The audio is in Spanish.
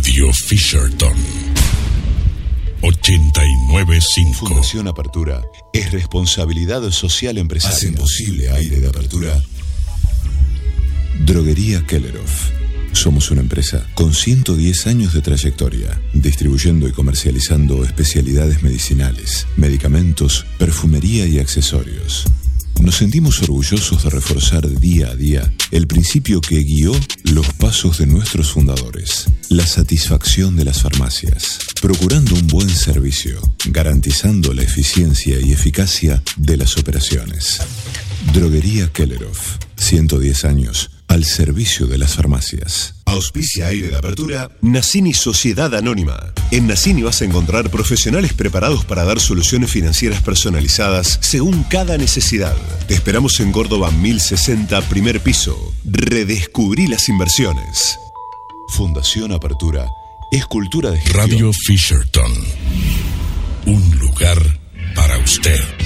Radio Fisherton 89.5. Fundación Apertura es responsabilidad social empresarial. Hacen posible Aire de Apertura. Droguería Kelleroff. Somos una empresa con 110 años de trayectoria, distribuyendo y comercializando especialidades medicinales, medicamentos, perfumería y accesorios. Nos sentimos orgullosos de reforzar día a día el principio que guió los pasos de nuestros fundadores: la satisfacción de las farmacias, procurando un buen servicio, garantizando la eficiencia y eficacia de las operaciones. Droguería Kelleroff, 110 años al servicio de las farmacias. Auspicia Aire de Apertura. Nassini Sociedad Anónima. En Nassini vas a encontrar profesionales preparados para dar soluciones financieras personalizadas según cada necesidad. Te esperamos en Córdoba 1060, primer piso. Redescubrí las inversiones. Fundación Apertura es cultura de gestión. Radio Fisherton, un lugar para usted.